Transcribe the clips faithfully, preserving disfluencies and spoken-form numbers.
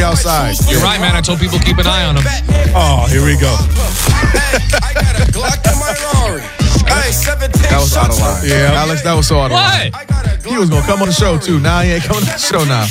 outside. You're right, man. I told people keep an eye on him. Oh, here we go. That was out of line. Yeah. Alex, that was so out of line. What? He was going to come on the show, too. Now he ain't coming on the show now.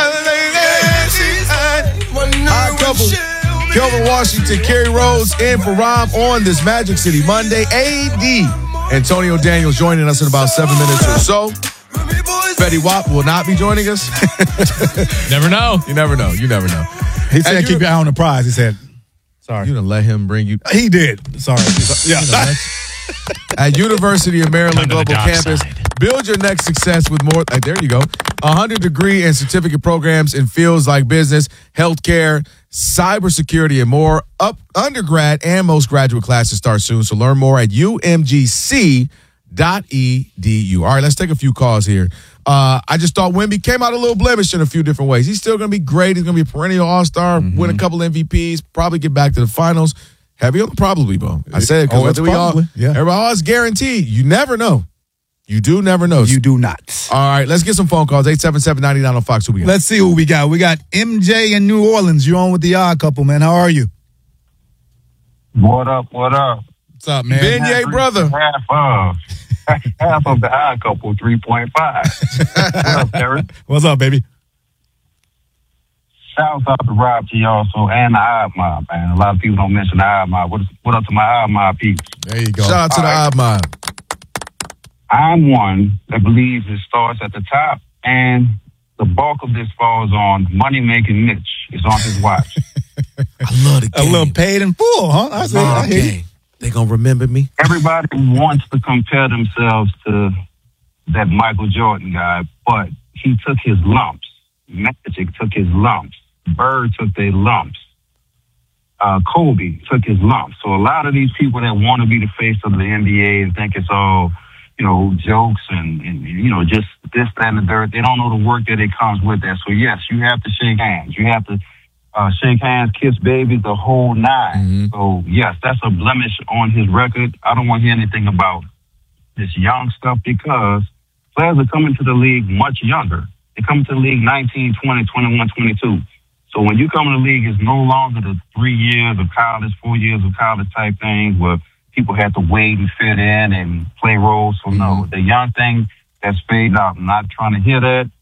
Hot couple. Kelvin Washington, Kerry Rhodes, in for Rob on this Magic City Monday. A D Antonio Daniels joining us in about seven minutes or so. Fetty Wap will not be joining us. Never know. You never know. You never know. He said, Hey, keep you- your eye on the prize. He said, sorry. You done let him bring you. He did. Sorry. Yeah. At University of Maryland Come to the Global dark Campus, side. build your next success with more. Uh, there you go. one hundred degree and certificate programs in fields like business, healthcare, cybersecurity, and more. Up undergrad and most graduate classes start soon. So learn more at U M G C dot E D U. All right, let's take a few calls here. Uh, I just thought Wemby came out a little blemished in a few different ways. He's still going to be great. He's going to be a perennial all-star, mm-hmm. win a couple M V Ps, probably get back to the finals. Heavy on the probably, bro. I said it because Oh, it's we all, probably, yeah. everybody always guaranteed. You never know. You do never know. You do not. All right, let's get some phone calls. eight seven seven, nine nine on Fox. Who we got? Let's see who we got. We got M J in New Orleans. You're on with the Odd Couple, man. How are you? What up, what up? What's up, man? Beignet, brother. Half of, half of the Odd Couple, three point five. What up, Terry? What's up, baby? Shouts out to Rob G also, and the Odd Mob, man. A lot of people don't mention the Odd Mob. What, what up to my Odd Mob peeps? There you go. Shout out to All the right. Odd Mob. I'm one that believes it starts at the top, and the bulk of this falls on money-making Mitch. It's on his watch. I love the A game. little paid in full, huh? I, see, I Love the hear you. game. They gonna remember me. Everybody wants to compare themselves to that Michael Jordan guy, but he took his lumps. Magic took his lumps. Bird took their lumps. Uh, Kobe took his lumps. So a lot of these people that want to be the face of the N B A and think it's all, you know, jokes and, and, you know, just this, that, and the dirt, they don't know the work that it comes with that. So, yes, you have to shake hands. You have to uh, shake hands, kiss babies, the whole nine. Mm-hmm. So, yes, that's a blemish on his record. I don't want to hear anything about this young stuff because players are coming to the league much younger. They come to the league nineteen, twenty, twenty-one, twenty-two. So when you come in the league, it's no longer the three years of college, four years of college type things where people have to wait and fit in and play roles. So no, the young thing that's faded out. I'm not trying to hear that.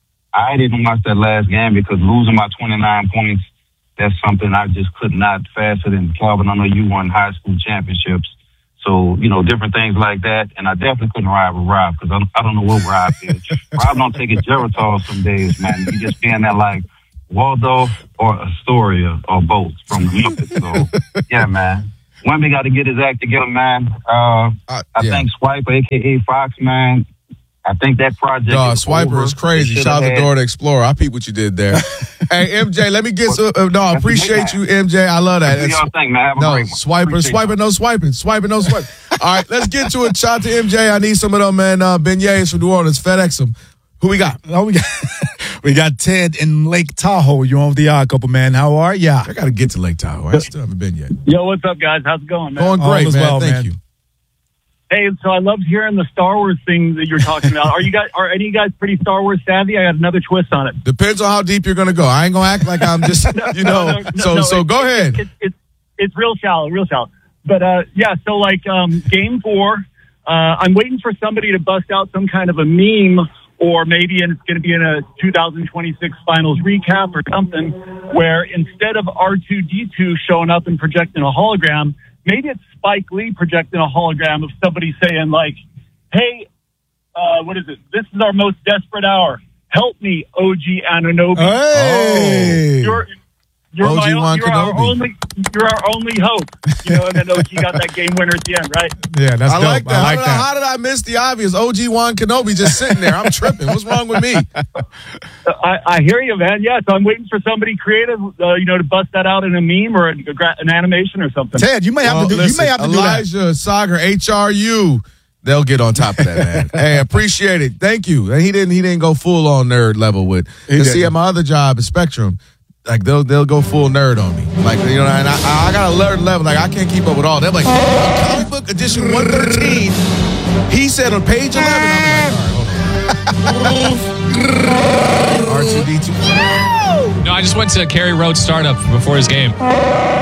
I didn't watch that last game because losing by twenty-nine points, that's something I just could not faster than club. And I know you won high school championships. So, you know, different things like that. And I definitely couldn't ride with Rob because I, I don't know what Rob is. Rob don't take a Geritol some days, man. He just being there like Waldo or Astoria or both from the Memphis. So, yeah, man. Wemby got to get his act together, man. Uh, Uh, I yeah. think Swiper, a k a. Fox, man, I think that project Dog, is Swiper over. is crazy. They Shout out should've to had- Dora the Explorer. I peep what you did there. Hey, M J, let me get some. Uh, no, I That's a appreciate big you, M J. I love that. Do y'all think, man? Have a No, great one. swiper, Appreciate swiper, y'all. no swiping, swiping, no swiping. All right, let's get to it. Shout out to M J. I need some of them, man. Uh, Beignets from New Orleans. FedEx them. Who we got? Oh, we got we got Ted in Lake Tahoe. You're on with the Odd Couple, man. How are ya? I got to get to Lake Tahoe. I still haven't been yet. Yo, what's up, guys? How's it going, man? Going All great, is man. well, Thank man. you. Hey, so I loved hearing the Star Wars thing that you're talking about. Are you guys? Are any of you guys pretty Star Wars savvy? I got another twist on it. Depends on how deep you're going to go. I ain't going to act like I'm just, you know. No, no, so no, so it's- go ahead. It's it's it's real shallow, real shallow. But uh, yeah, so like um, game four, uh, I'm waiting for somebody to bust out some kind of a meme, or maybe it's going to be in a two thousand twenty-six finals recap or something, where instead of R two D two showing up and projecting a hologram, maybe it's Spike Lee projecting a hologram of somebody saying like, "Hey, uh, what is it? This is our most desperate hour. Help me, O G Anunoby. Hey. You're, you're, O G my, Wan you're our Kenobi. only, you're our only hope." You know, and then O G got that game winner at the end, right? Yeah, that's I dope. like that. I like how, did I, that. how did I miss the obvious? O G Wan Kenobi just sitting there. I'm tripping. What's wrong with me? I, I hear you, man. Yeah, so I'm waiting for somebody creative, uh, you know, to bust that out in a meme or a, a gra- an animation or something. Ted, you may have Well, to do. listen, you may have to Elijah, Sagar, H R U. They'll get on top of that, man. Hey, appreciate it. Thank you. And he didn't. He didn't go full on nerd level with. He You see, didn't. at my other job at Spectrum, like they'll they'll go full nerd on me. Like you know, and I, I got a nerd level. Like I can't keep up with all. They're like comic book edition one thirteen. He said on page eleven. I'm like, all right, hold on. R two D two. No, I just went to Kerry Road startup before his game. All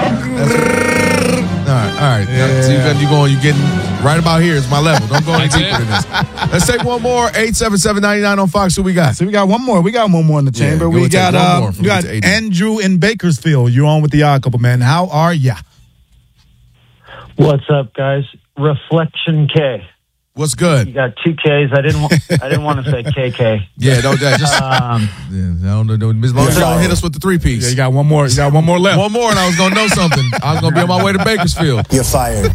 right, all right. Yeah. So you're you going, you're getting right about here is my level. Don't go any That's deeper it. than this. Let's take one more. eight seven seven, nine nine on Fox. Who we got? So we got one more. We got one more in the Yeah, chamber. go we and take got one uh, more from we got to eighty. Andrew in Bakersfield. You're on with the Odd Couple, man. How are ya? What's up, guys? Reflection K. What's You good? got two Ks. I didn't. Want, I didn't want to say K K. Yeah, don't that just Um, yeah, I don't know. As long as you don't hit us with the three Yeah, piece. you got one more. You got one more left. One more, and I was gonna know something. I was gonna be on my way to Bakersfield. You're fired.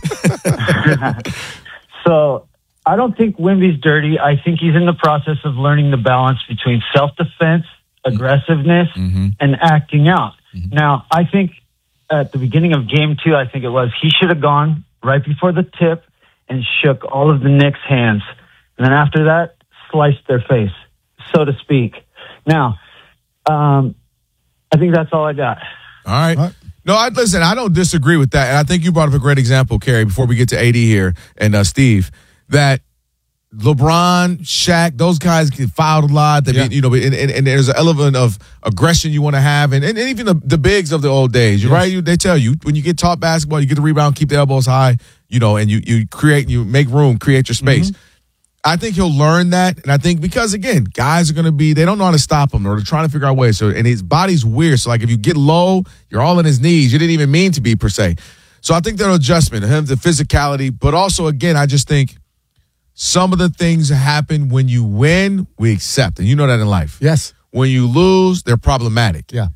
so I don't think Wimby's dirty. I think he's in the process of learning the balance between self-defense, aggressiveness, Mm-hmm. and acting out. Now, I think at the beginning of game two, I think it was, he should have gone right before the tip and shook all of the Knicks' hands. And then after that, sliced their face, so to speak. Now, um, I think that's all I got. All right. All right. No, I listen. I don't disagree with that, and I think you brought up a great example, Kerry. Before we get to A D here and uh, Steve, that LeBron, Shaq, those guys get fouled a lot. They, Yeah. you know, and, and, and there's an element of aggression you want to have, and, and even the, the bigs of the old days. You're Yes. right. You, they tell you when you get taught basketball, you get the rebound, keep the elbows high, you know, and you you create, you make room, create your space. I think he'll learn that, and I think because again, guys are going to be, they don't know how to stop him, or they're trying to figure out ways. So, and his body's weird. So, like if you get low, you're all in his knees. You didn't even mean to be per se. So, I think that adjustment, him, the physicality, but also again, I just think some of the things happen when you win, we accept, and you know that in life. Yes. When you lose, they're problematic. Yeah.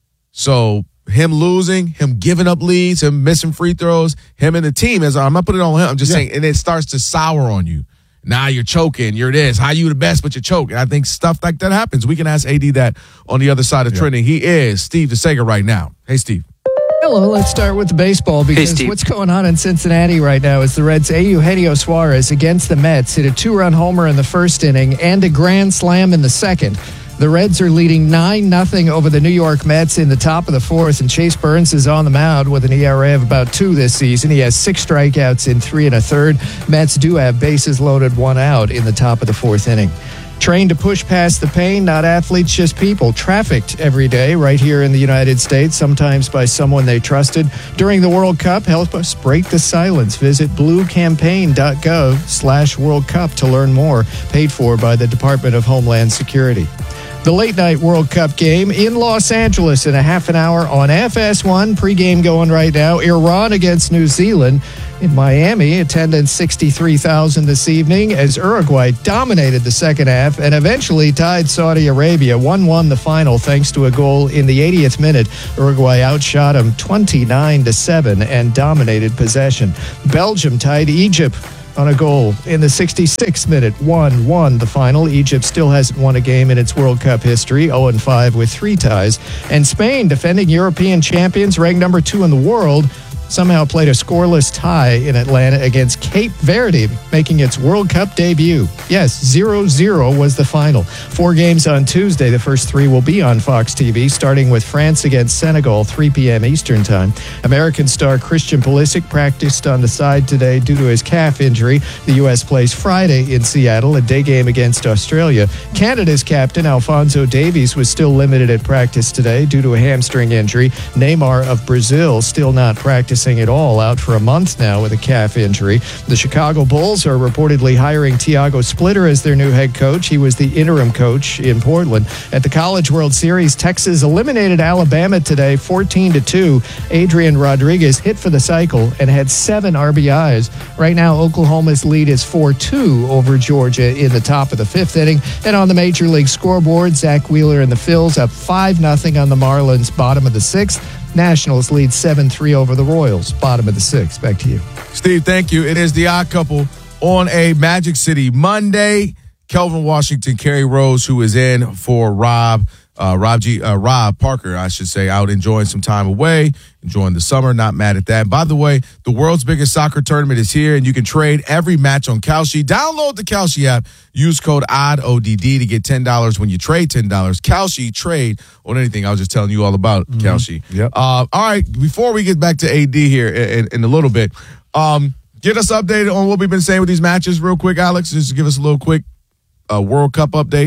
So him losing, him giving up leads, him missing free throws, him and the team, as I'm not putting it on him, I'm just Yeah. saying, and it starts to sour on you. Now you're choking, you're this, how you the best, but you're choking. I think stuff like that happens. We can ask A D that on the other side of Yeah. trending. He is Steve DeSager right now. Hey, Steve. Hello, let's start with the baseball because Steve. what's going on in Cincinnati right now is the Reds' Eugenio Suarez against the Mets hit a two-run homer in the first inning and a grand slam in the second. The Reds are leading nine nothing over the New York Mets in the top of the fourth, and Chase Burns is on the mound with an E R A of about two this season. He has six strikeouts in three and a third. Mets do have bases loaded, one out in the top of the fourth inning. Trained to push past the pain, not athletes, just people. Trafficked every day right here in the United States, sometimes by someone they trusted. During the World Cup, help us break the silence. Visit bluecampaign.gov slash World Cup to learn more. Paid for by the Department of Homeland Security. The late-night World Cup game in Los Angeles in a half an hour on F S one. Pre-game going right now. Iran against New Zealand. In Miami, attendance sixty-three thousand this evening as Uruguay dominated the second half and eventually tied Saudi Arabia. one one the final thanks to a goal in the eightieth minute. Uruguay outshot them twenty-nine to seven and dominated possession. Belgium tied Egypt on a goal in the sixty-sixth minute. one one the final. Egypt still hasn't won a game in its World Cup history, oh and five with three ties. And Spain, defending European champions, ranked number two in the world, somehow played a scoreless tie in Atlanta against Cape Verde, making its World Cup debut. Yes, zero zero was the final. Four games on Tuesday. The first three will be on Fox T V, starting with France against Senegal, three p.m. Eastern Time. American star Christian Pulisic practiced on the side today due to his calf injury. The U S plays Friday in Seattle, a day game against Australia. Canada's captain, Alphonso Davies, was still limited at practice today due to a hamstring injury. Neymar of Brazil still not practicing at all, out for a month now with a calf injury. The Chicago Bulls are reportedly hiring Thiago Splitter as their new head coach. He was the interim coach in Portland. At the College World Series, Texas eliminated Alabama today fourteen to two. Adrian Rodriguez hit for the cycle and had seven R B Is. Right now, Oklahoma's lead is four two over Georgia in the top of the fifth inning. And on the Major League scoreboard, Zach Wheeler and the Phils up five nothing on the Marlins, bottom of the sixth. Nationals lead seven three over the Royals, bottom of the sixth. Back to you. Steve, thank you. It is the Odd Couple on a Magic City Monday. Kelvin Washington, Kerry Rose, who is in for Rob, uh, Rob G, uh, Rob Parker, I should say, out enjoying some time away, enjoying the summer. Not mad at that. By the way, the world's biggest soccer tournament is here, and you can trade every match on Kalshi. Download the Kalshi app. Use code O D D O D D to get ten dollars when you trade ten dollars. Kalshi, trade on anything. I was just telling you all about mm-hmm. Kalshi. Yep. Uh, all right, before we get back to A D here in, in a little bit, um, get us updated on what we've been saying with these matches real quick, Alex. Just give us a little quick uh, World Cup update.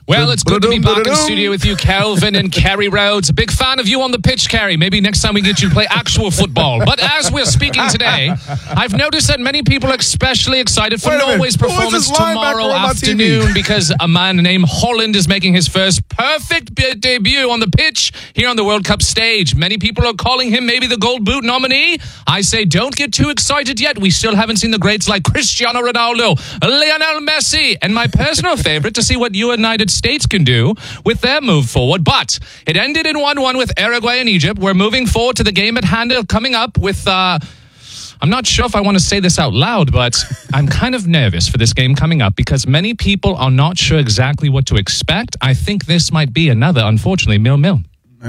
Well, it's good to be back in studio with you, Calvin and Kerry Rhodes. A big fan of you on the pitch, Kerry. Maybe next time we get you to play actual football. But as we're speaking today, I've noticed that many people are especially excited for Wait a minute. Norway's Who is performance this linebacker tomorrow on my T V? afternoon because a man named Holland is making his first perfect be- debut on the pitch here on the World Cup stage. Many people are calling him maybe the Gold Boot nominee. I say don't get too excited yet. We still haven't seen the greats like Cristiano Ronaldo, Lionel Messi, and my personal favorite to see what United States can do with their move forward. But it ended in one one with Uruguay and Egypt. We're moving forward to the game at hand coming up with... Uh, I'm not sure if I want to say this out loud, but I'm kind of nervous for this game coming up because many people are not sure exactly what to expect. I think this might be another, unfortunately, nil-nil.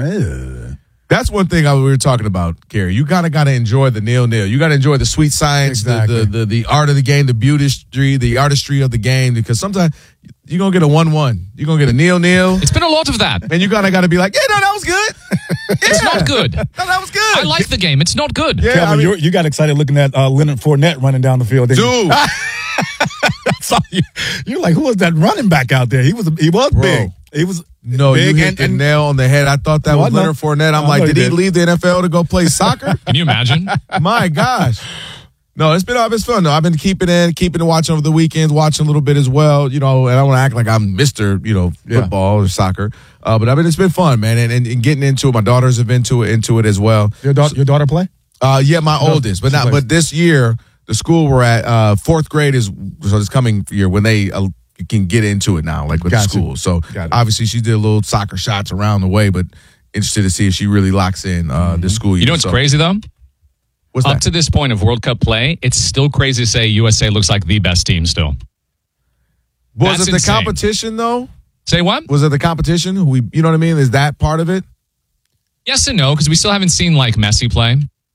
That's one thing I, we were talking about, Kerry. You gotta gotta enjoy the nil nil. You gotta enjoy the sweet science, Exactly. the, the the the art of the game, the beauty, the artistry of the game. Because sometimes you're gonna get a one one, you're gonna get a nil nil, It's been a lot of that. and you gotta gotta be like, yeah, no, that was good. It's not good. No, that was good. I like the game. It's not good. Yeah, Calvin, I mean- you're, you got excited looking at uh, Leonard Fournette running down the field. didn't you? Dude, Saw you. You're like, who was that running back out there? He was he was Bro. big. He was no, big you hit and, the and nail on the head. I thought that No, was I know. Leonard Fournette. I'm I like, know he did he did. leave the N F L to go play soccer? Can you imagine? My gosh. No, it's been it's fun though. I've been keeping it, keeping it watching over the weekends, watching a little bit as well. You know, and I don't want to act like I'm Mister You know, Yeah. football or soccer. Uh, but I mean, it's been fun, man, and, and, and getting into it. My daughters have been into it, into it as well. your daughter your daughter play? Uh, yeah, my No, oldest, but she not. plays. But this year, the school we're at, uh, fourth grade is so this coming year when they uh, can get into it now, like with Gotcha. the school. So Got it. obviously, she did a little soccer shots around the way, but interested to see if she really locks in uh, this school year. You know what's So, crazy, though? What's Up that? to this point of World Cup play, it's still crazy to say U S A looks like the best team still. Was That's it the insane. competition though? Say what? Was it the competition? Who we, you know what I mean? Is that part of it? Yes and no, because we still haven't seen like Messi play.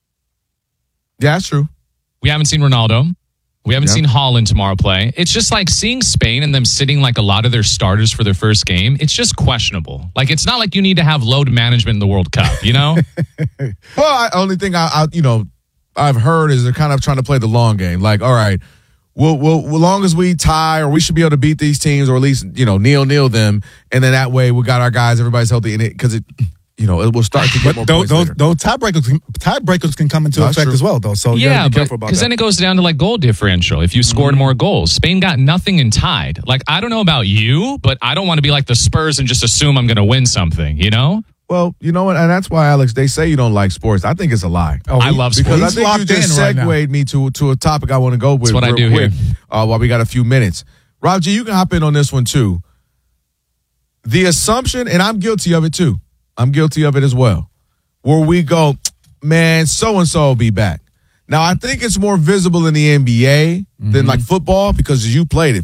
Yeah, that's true. We haven't seen Ronaldo. We haven't Yeah. seen Holland tomorrow play. It's just like seeing Spain and them sitting like a lot of their starters for their first game. It's just questionable. Like, it's not like you need to have load management in the World Cup, you know? Well, I, only thing I, I, you know, I've heard is they're kind of trying to play the long game. Like, all right, we'll, we'll, as long as we tie, or we should be able to beat these teams, or at least you know, nil nil them, and then that way we got our guys, everybody's healthy in it, because it, you know, it will start to get more Those points those, later. those tiebreakers can- tiebreakers can come into That's effect true. as well, though. So you yeah, gotta be but careful about because that. then it goes down to like goal differential. If you scored more goals, Spain got nothing and tied. Like, I don't know about you, but I don't want to be like the Spurs and just assume I'm going to win something, you know? Well, you know what, and that's why, Alex, they say you don't like sports. I think it's a lie. Oh, I he- love Because I He's think you locked just in right now. segued me to to a topic I want to go with. what I real do quick, here. Uh, while we got a few minutes. Rob G, you can hop in on this one too. The assumption, and I'm guilty of it too. I'm guilty of it as well. Where we go, man, so and so will be back. Now I think it's more visible in the N B A than like football because you played it.